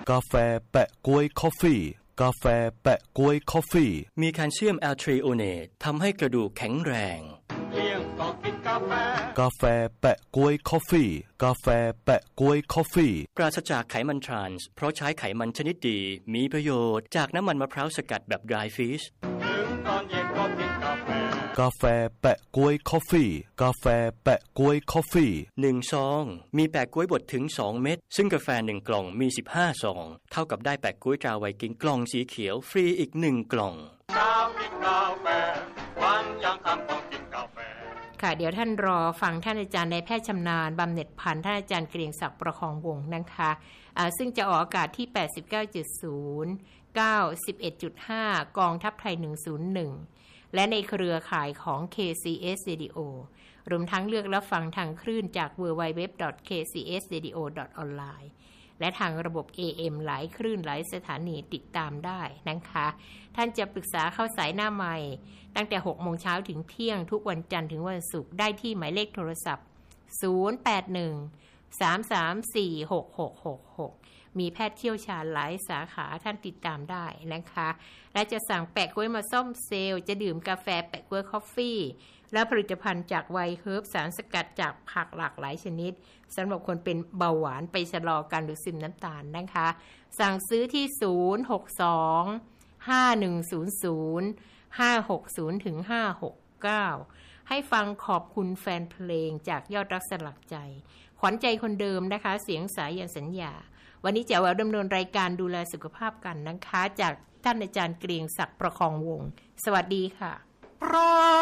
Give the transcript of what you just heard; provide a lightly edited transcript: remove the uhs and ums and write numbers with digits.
กาแฟแปะก๊วยคอฟฟี่กาแฟแปะก๊วยคอฟฟี่มีแคลเซียมแอลทริโอเนตทำให้กระดูกแข็งแรงเที่ยงก็กินกาแฟกาแฟแปะก๊วยคอฟฟี่กาแฟแปะก๊วยคอฟฟี่ปราศจากไขมันทรานส์เพราะใช้ไขมันชนิดดีมีประโยชน์จากน้ำมันมะพร้าวสกัดแบบ dry fish ถึงตอนเย็นก็กินกาแฟกาแฟแปะก๊วยคอฟฟี่กาแฟแปะก๊วยคอฟฟี่ 1ซองมีแปะก๊วยบดถึง2เม็ดซึ่งกาแฟ1กล่องมี15ซองเท่ากับได้แปะก๊วยตราไวกิ้งกล่องสีเขียวฟรีอีก1กล่องเช้ากินกาแฟวันยังค่ำต้องกินกาแฟค่ะเดี๋ยวท่านรอฟังท่านอาจารย์นายแพทย์ชำนาญบำเหน็จพันธ์ท่านอาจารย์เกรียงศักดิ์ประคองวงศ์นะคะซึ่งจะออกอากาศที่ 89.0 91.5 กองทัพไทย101และในเครือข่ายของ KCS Radio รวมทั้งเลือกรับฟังทางคลื่นจาก www.kcsradio.online และทางระบบ AM หลายคลื่นหลายสถานีติดตามได้นะคะท่านจะปรึกษาเข้าสายหน้าใหม่ตั้งแต่ 6 โมงเช้าถึงเที่ยงทุกวันจันทร์ถึงวันศุกร์ได้ที่หมายเลขโทรศัพท์ 081-334-6666 มีแพทย์เชี่ยวชาญหลายสาขาท่านติดตามได้นะคะและจะสั่งแปะกล้วยมาซ่อมเซลล์จะดื่มกาแฟแปะกล้วยคอฟฟี่และผลิตภัณฑ์จากไวน์เฮิร์บสารสกัดจากผักหลากหลายชนิดสำหรับคนเป็นเบาหวานไปชะลอการดูดซึมน้ำตาลนะคะสั่งซื้อที่062-510-560-569ให้ฟังขอบคุณแฟนเพลงจากยอดรักสลักใจขวัญใจคนเดิมนะคะเสียงสายยันสัญญาวันนี้จะดำเนินรายการดูแลสุขภาพกันนะคะจากท่านอาจารย์เกรียงศักดิ์ประคองวงศ์สวัสดีค่ะ